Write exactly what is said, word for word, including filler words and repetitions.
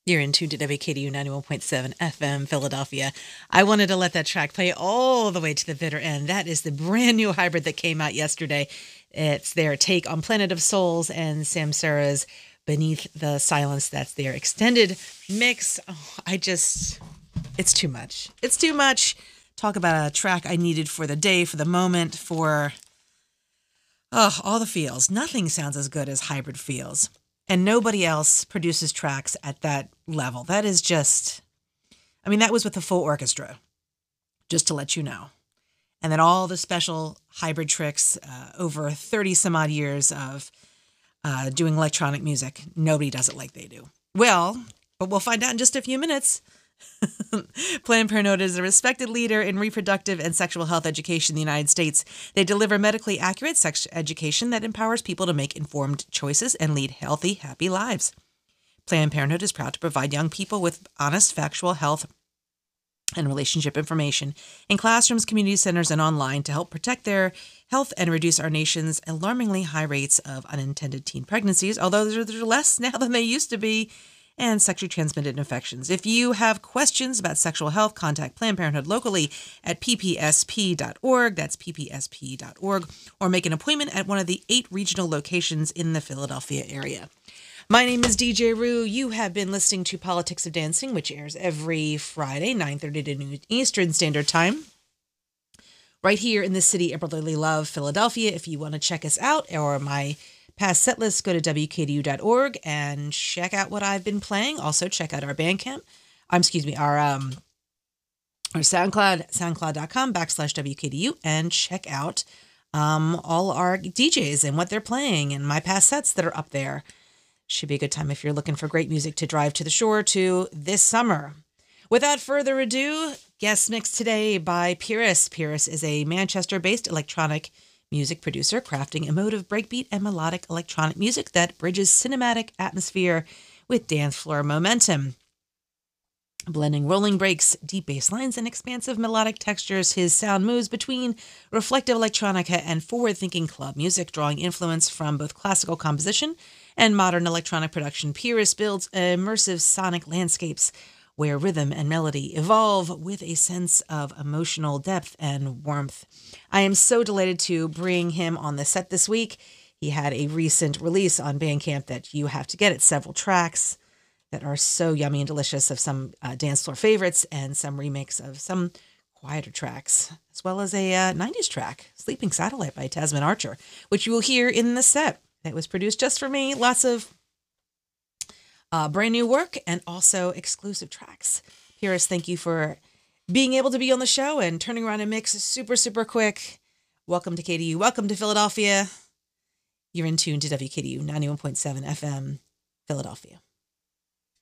You're in tune to W K D U ninety-one point seven F M Philadelphia. I wanted to let that track play all the way to the bitter end. That is the brand new hybrid that came out yesterday. It's their take on Planet of Souls and Samsara's Beneath the Silence. That's their extended mix. Oh, I just, it's too much. It's too much. Talk about a track I needed for the day, for the moment, for oh, all the feels. Nothing sounds as good as hybrid feels. And nobody else produces tracks at that level. That is just, I mean, that was with the full orchestra, just to let you know. And then all the special hybrid tricks uh, over thirty some odd years of uh, doing electronic music. Nobody does it like they do. Well, but we'll find out in just a few minutes. Planned Parenthood is a respected leader in reproductive and sexual health education in the United States. They deliver medically accurate sex education that empowers people to make informed choices and lead healthy, happy lives. Planned Parenthood is proud to provide young people with honest, factual health and relationship information in classrooms, community centers, and online to help protect their health and reduce our nation's alarmingly high rates of unintended teen pregnancies, although there's less now than they used to be, and sexually transmitted infections. If you have questions about sexual health, contact Planned Parenthood locally at p p s p dot org. That's p p s p dot org, or make an appointment at one of the eight regional locations in the Philadelphia area. My name is D J Rue. You have been listening to Politics of Dancing, which airs every Friday, nine thirty to noon Eastern Standard Time, right here in the city of brotherly love, Philadelphia. If you want to check us out, or my past set list, go to w k d u dot org and check out what I've been playing. Also, check out our Bandcamp. Um, excuse me, our um, our SoundCloud, soundcloud.com backslash WKDU, and check out um, all our D Js and what they're playing and my past sets that are up there. Should be a good time if you're looking for great music to drive to the shore to this summer. Without further ado, guest mix today by Pyrrhus. Pyrrhus is a Manchester-based electronic music producer, crafting emotive breakbeat and melodic electronic music that bridges cinematic atmosphere with dance floor momentum. Blending rolling breaks, deep bass lines, and expansive melodic textures, his sound moves between reflective electronica and forward-thinking club music, drawing influence from both classical composition and modern electronic production. Pyrrhus builds immersive sonic landscapes where rhythm and melody evolve with a sense of emotional depth and warmth. I am so delighted to bring him on the set this week. He had a recent release on Bandcamp that you have to get. It's several tracks that are so yummy and delicious of some uh, dance floor favorites and some remix of some quieter tracks, as well as a uh, nineties track, Sleeping Satellite by Tasman Archer, which you will hear in the set that was produced just for me. Lots of Uh, brand new work and also exclusive tracks. Pyrrhus, thank you for being able to be on the show and turning around a mix super, super quick. Welcome to K D U. Welcome to Philadelphia. You're in tune to W K D U ninety-one point seven F M Philadelphia.